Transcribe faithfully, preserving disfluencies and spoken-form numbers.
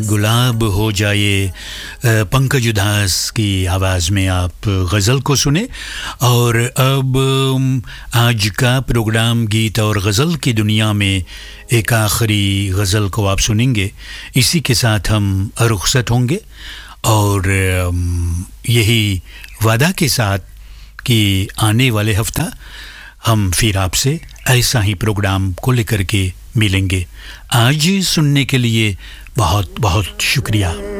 गुलाब हो जाए पंकज उधास की आवाज़ में आप गज़ल को सुने। और अब आज का प्रोग्राम गीत और गज़ल की दुनिया में एक आखिरी गज़ल को आप सुनेंगे। इसी के साथ हम रुखसत होंगे और यही वादा के साथ कि आने वाले हफ्ता हम फिर आपसे ऐसा ही प्रोग्राम को लेकर के मिलेंगे। आज सुनने के लिए बहुत बहुत शुक्रिया।